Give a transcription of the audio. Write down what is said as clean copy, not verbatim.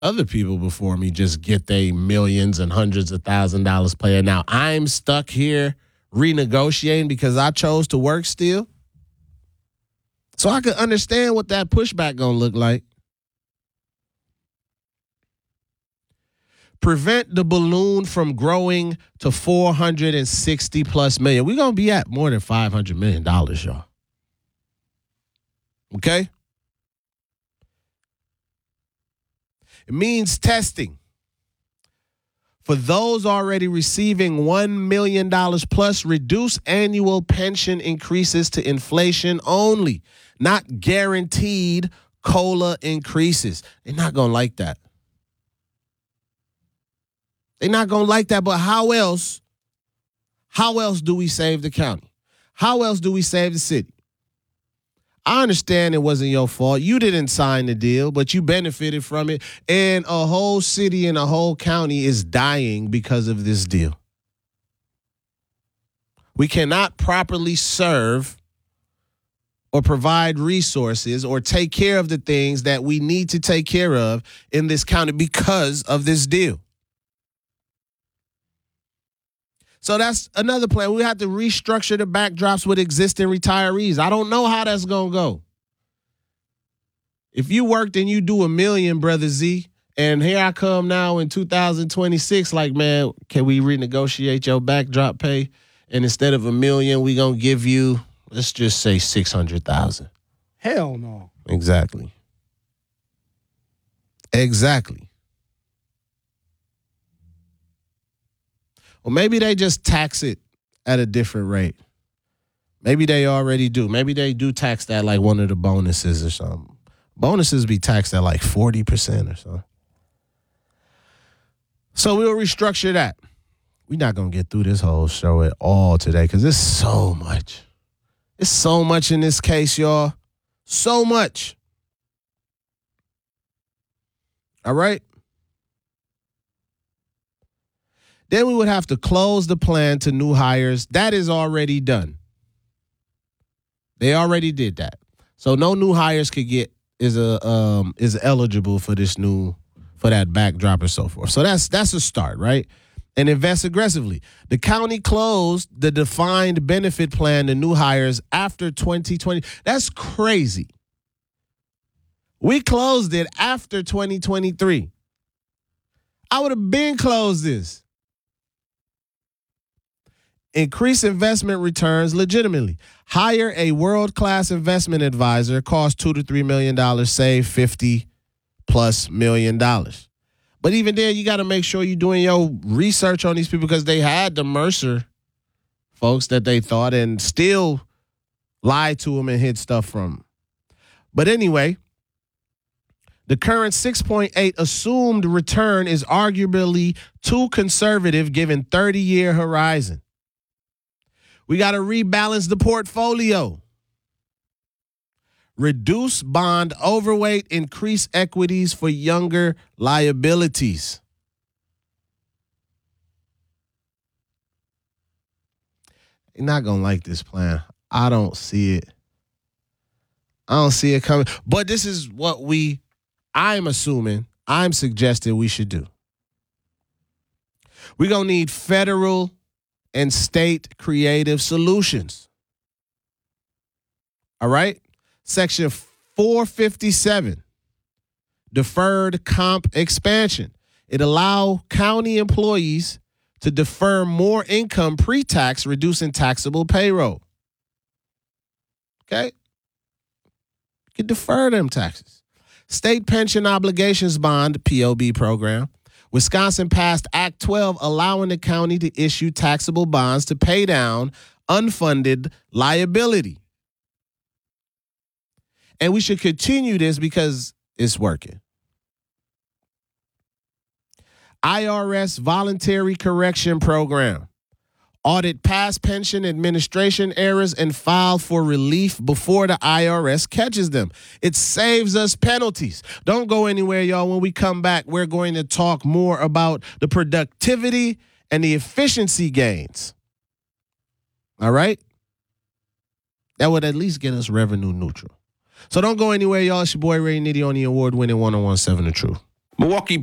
other people before me just get they millions and hundreds of $1,000s paying. Now I'm stuck here renegotiating because I chose to work still. So I could understand what that pushback gonna look like. Prevent the balloon from growing to 460 plus million. We're gonna be at more than $500 million, y'all. Okay? It means testing. For those already receiving $1 million plus, reduce annual pension increases to inflation only, not guaranteed COLA increases. They're not going to like that. They're not going to like that, but how else do we save the county? How else do we save the city? I understand it wasn't your fault. You didn't sign the deal, but you benefited from it. And a whole city and a whole county is dying because of this deal. We cannot properly serve or provide resources or take care of the things that we need to take care of in this county because of this deal. So that's another plan. We have to restructure the backdrops with existing retirees. I don't know how that's going to go. If you worked and you do $1 million, Brother Z, and here I come now in 2026, like, man, can we renegotiate your backdrop pay? And instead of $1 million, we going to give you, let's just say 600,000. Hell no. Exactly. Well, maybe they just tax it at a different rate. Maybe they already do. Maybe they do tax that like one of the bonuses or something. Bonuses be taxed at like 40% or something. So we'll restructure that. We're not going to get through this whole show at all today because it's so much. It's so much in this case, y'all. So much. All right? Then we would have to close the plan to new hires. That is already done. They already did that. So no new hires is eligible for that backdrop or so forth. So that's a start, right? And invest aggressively. The county closed the defined benefit plan to new hires after 2020. That's crazy. We closed it after 2023. I would have been closed this. Increase investment returns legitimately. Hire a world-class investment advisor, cost $2 to $3 million, save $50+ million. But even then, you got to make sure you're doing your research on these people because they had the Mercer folks that they thought and still lied to them and hid stuff from them. But anyway, the current 6.8 assumed return is arguably too conservative given 30-year horizon. We got to rebalance the portfolio. Reduce bond overweight, increase equities for younger liabilities. You're not going to like this plan. I don't see it. I don't see it coming. But this is what I'm suggesting we should do. We're going to need federal and state creative solutions. All right? Section 457, deferred comp expansion. It allows county employees to defer more income pre-tax, reducing taxable payroll. Okay? You can defer them taxes. State pension obligations bond, POB program. Wisconsin passed Act 12, allowing the county to issue taxable bonds to pay down unfunded liability. And we should continue this because it's working. IRS voluntary correction program. Audit past pension administration errors and file for relief before the IRS catches them. It saves us penalties. Don't go anywhere, y'all. When we come back, we're going to talk more about the productivity and the efficiency gains. All right? That would at least get us revenue neutral. So don't go anywhere, y'all. It's your boy Ray Nitty on the award-winning 101.7 The Truth. Milwaukee